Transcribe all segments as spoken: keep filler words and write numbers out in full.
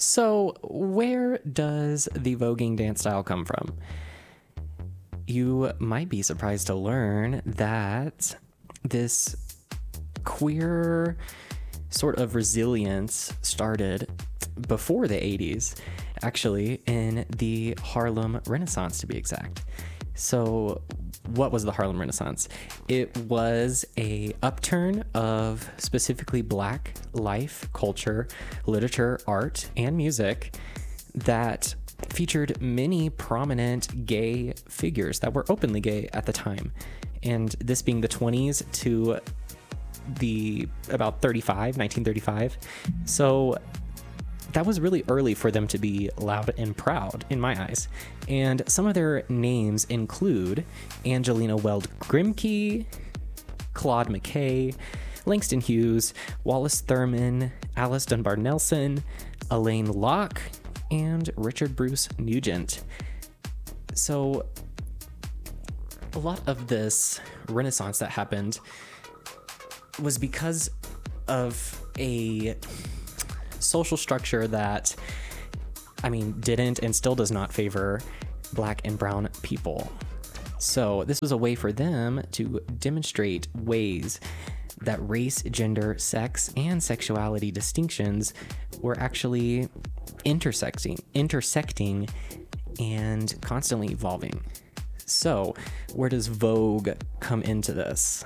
So, where does the voguing dance style come from? You might be surprised to learn that this queer sort of resilience started before the eighties, actually, in the Harlem Renaissance, to be exact. So, what was the Harlem Renaissance? It was a upturn of specifically Black life, culture, literature, art, and music that featured many prominent gay figures that were openly gay at the time. And this being the twenties to the about thirty-five, nineteen thirty-five. So that was really early for them to be loud and proud in my eyes. And some of their names include Angelina Weld Grimke, Claude McKay, Langston Hughes, Wallace Thurman, Alice Dunbar Nelson, Elaine Locke, and Richard Bruce Nugent. So a lot of this Renaissance that happened was because of a social structure that, I mean, didn't and still does not favor Black and brown people. So this was a way for them to demonstrate ways that race, gender, sex, and sexuality distinctions were actually intersecting, intersecting and constantly evolving. So where does Vogue come into this?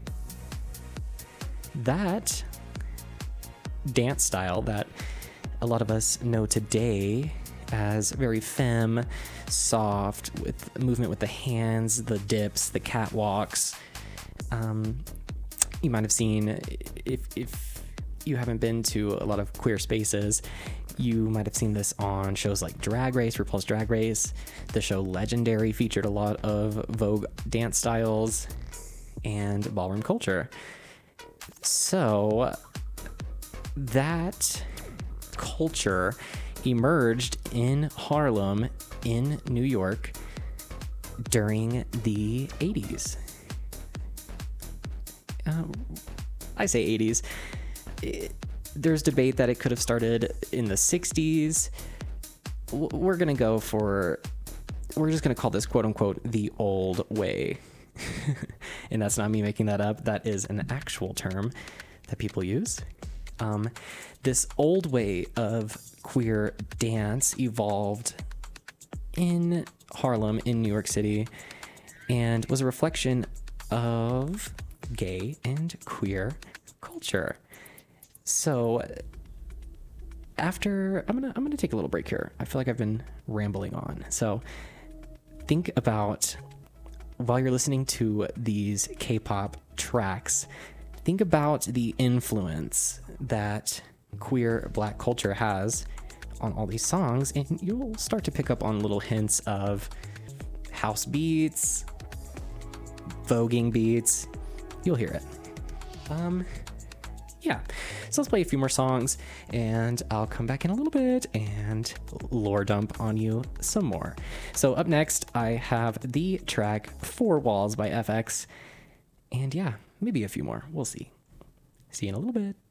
That dance style that a lot of us know today as very femme, soft, with movement with the hands, the dips, the catwalks. Um, you might have seen, if, if you haven't been to a lot of queer spaces, you might have seen this on shows like Drag Race, RuPaul's Drag Race. The show Legendary featured a lot of Vogue dance styles and ballroom culture. So that culture emerged in Harlem in New York during the eighties. Um, I say eighties. It, there's debate that it could have started in the sixties. We're going to go for, we're just going to call this quote unquote the old way. And that's not me making that up. That is an actual term that people use. Um, this old way of queer dance evolved in Harlem, in New York City, and was a reflection of gay and queer culture. So after, I'm gonna I'm gonna take a little break here. I feel like I've been rambling on. So think about, while you're listening to these K-pop tracks, think about the influence that queer Black culture has on all these songs, and you'll start to pick up on little hints of house beats, voguing beats. You'll hear it. Um, yeah. So let's play a few more songs, and I'll come back in a little bit and lore dump on you some more. So up next, I have the track Four Walls by F X, and yeah, maybe a few more. We'll see. See you in a little bit.